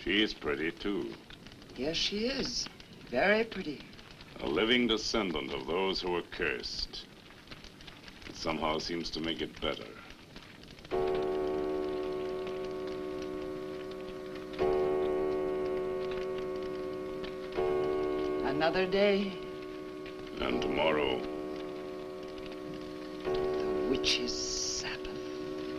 She's pretty, too. Yes, she is. Very pretty. A living descendant of those who were cursed. It somehow seems to make it better. Another day. And tomorrow. The witches.